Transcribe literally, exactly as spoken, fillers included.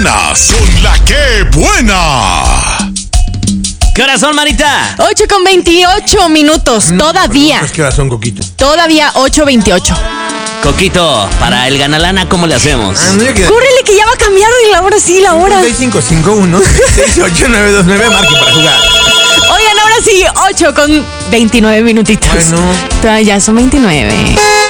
mañanas son la que buena. ¿Qué horas son, Marita? ocho con veintiocho minutos, No, todavía. Es que horas son, Coquito. Todavía ocho veintiocho. Coquito, para el ganalana, ¿cómo le hacemos? Ah, no, yo que... Córrele que ya va a cambiar la hora, sí, la hora. seis cinco cinco uno seis ocho nueve dos nueve, marque para jugar. Oigan, ahora sí, ocho con veintinueve minutitos. Bueno. Todavía ya son veintinueve.